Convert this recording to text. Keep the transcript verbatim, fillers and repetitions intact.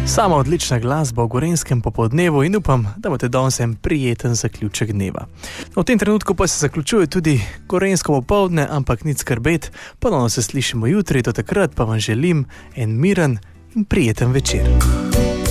Sama odlična glasba v gorenjskem popoldnevu in upam, da boste danes en prijeten zaključek dneva. V tem trenutku pa se zaključuje tudi gorenjsko popoldne, ampak nič skrbet, ponovno se slišimo jutri, do takrat pa vam želim en miren in prijeten večer.